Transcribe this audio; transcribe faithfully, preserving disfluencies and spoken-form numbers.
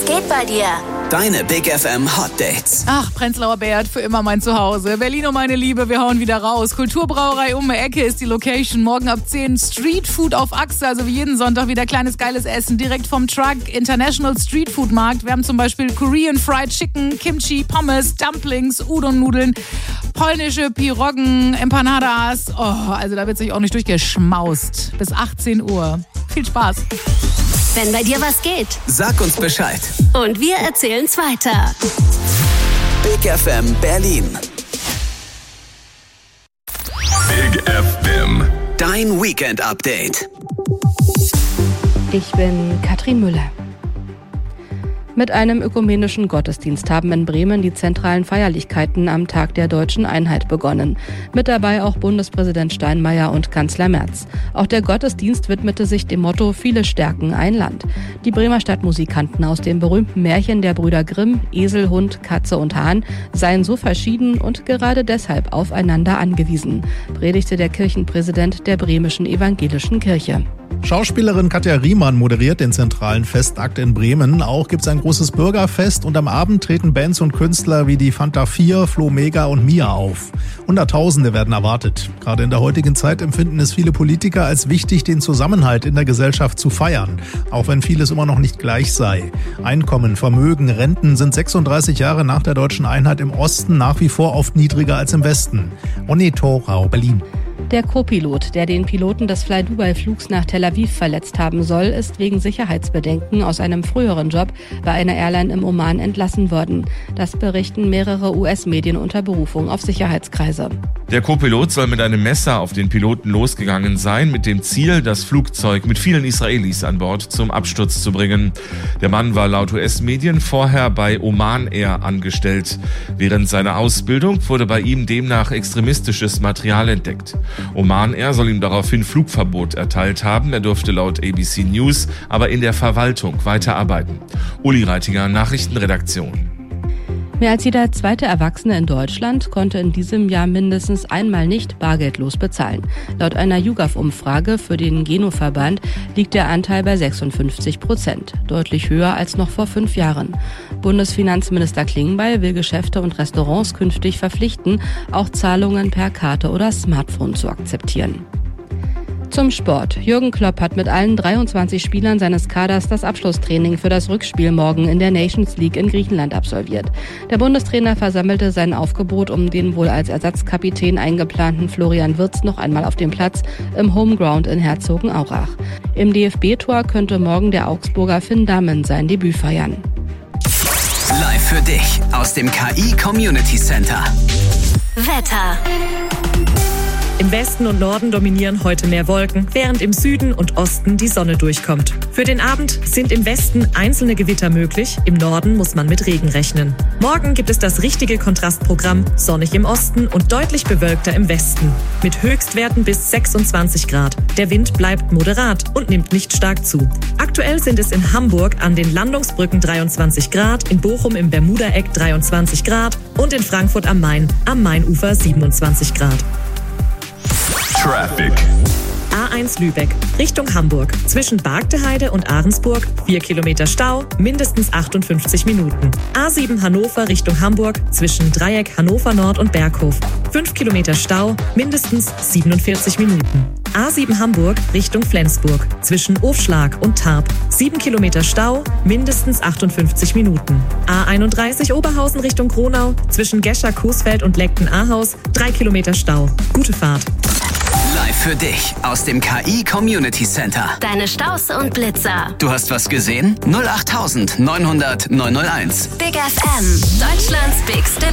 Was geht bei dir? Deine Big F M Hot Dates. Ach, Prenzlauer Berg, für immer mein Zuhause. Berlin, oh meine Liebe, wir hauen wieder raus. Kulturbrauerei um die Ecke ist die Location. Morgen ab zehn Street Food auf Achse, also wie jeden Sonntag wieder kleines geiles Essen direkt vom Truck. International Street Food Markt. Wir haben zum Beispiel Korean Fried Chicken, Kimchi, Pommes, Dumplings, Udon-Nudeln, polnische Piroggen, Empanadas. Oh, also da wird sich auch nicht durchgeschmaust. Bis achtzehn Uhr. Viel Spaß. Wenn bei dir was geht, Sag uns Bescheid. und wir erzählen's weiter. Big F M Berlin. Big F M. Dein Weekend Update. Ich bin Katrin Müller. Mit einem ökumenischen Gottesdienst haben in Bremen die zentralen Feierlichkeiten am Tag der Deutschen Einheit begonnen. Mit dabei auch Bundespräsident Steinmeier und Kanzler Merz. Auch der Gottesdienst widmete sich dem Motto Viele stärken ein Land. Die Bremer Stadtmusikanten aus dem berühmten Märchen der Brüder Grimm, Esel, Hund, Katze und Hahn, seien so verschieden und gerade deshalb aufeinander angewiesen, predigte der Kirchenpräsident der Bremischen Evangelischen Kirche. Schauspielerin Katja Riemann moderiert den zentralen Festakt in Bremen. Auch gibt es ein großes Bürgerfest und am Abend treten Bands und Künstler wie die Fanta vier, Flo Mega und Mia auf. Hunderttausende werden erwartet. Gerade in der heutigen Zeit empfinden es viele Politiker als wichtig, den Zusammenhalt in der Gesellschaft zu feiern, auch wenn vieles immer noch nicht gleich sei. Einkommen, Vermögen, Renten sind sechsunddreißig Jahre nach der Deutschen Einheit im Osten nach wie vor oft niedriger als im Westen. Onni Thorau, Berlin. Der Co-Pilot, der den Piloten des Fly-Dubai-Flugs nach Tel Aviv verletzt haben soll, ist wegen Sicherheitsbedenken aus einem früheren Job bei einer Airline im Oman entlassen worden. Das berichten mehrere U S-Medien unter Berufung auf Sicherheitskreise. Der Co-Pilot soll mit einem Messer auf den Piloten losgegangen sein, mit dem Ziel, das Flugzeug mit vielen Israelis an Bord zum Absturz zu bringen. Der Mann war laut U S-Medien vorher bei Oman Air angestellt. Während seiner Ausbildung wurde bei ihm demnach extremistisches Material entdeckt. Oman Air soll ihm daraufhin Flugverbot erteilt haben. Er durfte laut A B C News aber in der Verwaltung weiterarbeiten. Uli Reitinger, Nachrichtenredaktion. Mehr als jeder zweite Erwachsene in Deutschland konnte in diesem Jahr mindestens einmal nicht bargeldlos bezahlen. Laut einer YouGov-Umfrage für den Geno-Verband liegt der Anteil bei sechsundfünfzig Prozent, deutlich höher als noch vor fünf Jahren. Bundesfinanzminister Klingbeil will Geschäfte und Restaurants künftig verpflichten, auch Zahlungen per Karte oder Smartphone zu akzeptieren. Zum Sport. Jürgen Klopp hat mit allen dreiundzwanzig Spielern seines Kaders das Abschlusstraining für das Rückspiel morgen in der Nations League in Griechenland absolviert. Der Bundestrainer versammelte sein Aufgebot, um den wohl als Ersatzkapitän eingeplanten Florian Wirtz noch einmal auf dem Platz im Homeground in Herzogenaurach. Im D F B-Tor könnte morgen der Augsburger Finn Dahmen sein Debüt feiern. Live für dich aus dem K I Community Center. Wetter. Im Westen und Norden dominieren heute mehr Wolken, während im Süden und Osten die Sonne durchkommt. Für den Abend sind im Westen einzelne Gewitter möglich, im Norden muss man mit Regen rechnen. Morgen gibt es das richtige Kontrastprogramm, sonnig im Osten und deutlich bewölkter im Westen. Mit Höchstwerten bis sechsundzwanzig Grad. Der Wind bleibt moderat und nimmt nicht stark zu. Aktuell sind es in Hamburg an den Landungsbrücken dreiundzwanzig Grad, in Bochum im Bermudaeck dreiundzwanzig Grad und in Frankfurt am Main am Mainufer siebenundzwanzig Grad. Traffic. A eins Lübeck, Richtung Hamburg. Zwischen Bargteheide und Ahrensburg, vier Kilometer Stau, mindestens achtundfünfzig Minuten. A sieben Hannover Richtung Hamburg, zwischen Dreieck Hannover Nord und Berghof. fünf Kilometer Stau, mindestens siebenundvierzig Minuten. A sieben Hamburg Richtung Flensburg, zwischen Ofschlag und Tarp. sieben Kilometer Stau, mindestens achtundfünfzig Minuten. A einunddreißig Oberhausen Richtung Kronau, zwischen Gescher, Coesfeld und Leckten-Ahaus, drei Kilometer Stau. Gute Fahrt. Live für dich aus dem K I Community Center. Deine Staus und Blitzer. Du hast was gesehen? null acht neunhundert neunhundert neunhunderteins. Big F M. Deutschlands bigste